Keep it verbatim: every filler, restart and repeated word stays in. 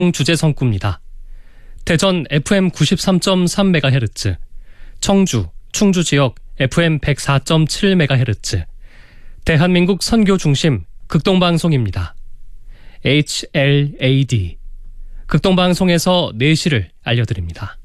주제 성구입니다. 대전 에프엠 구십삼 점 삼 메가헤르츠, 청주, 충주 지역 에프엠 백사 점 칠 메가헤르츠, 대한민국 선교 중심 극동방송입니다. 에이치엘에이디, 극동방송에서 네 시를 알려드립니다.